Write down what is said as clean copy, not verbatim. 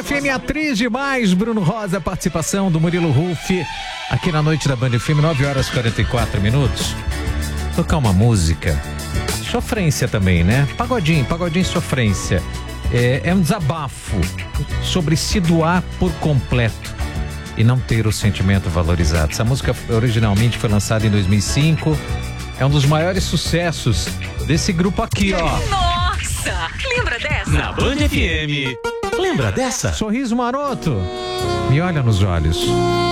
FM, atriz demais, Bruno Rosa, participação do Murilo Huff, aqui na noite da Band FM, 9h44. Tocar uma música, sofrência também, né? Pagodinho, sofrência. É um desabafo sobre se doar por completo e não ter o sentimento valorizado. Essa música originalmente foi lançada em 2005, é um dos maiores sucessos desse grupo aqui, ó. Nossa, lembra dessa? Na Band FM, lembra dessa? Sorriso maroto, me olha nos olhos.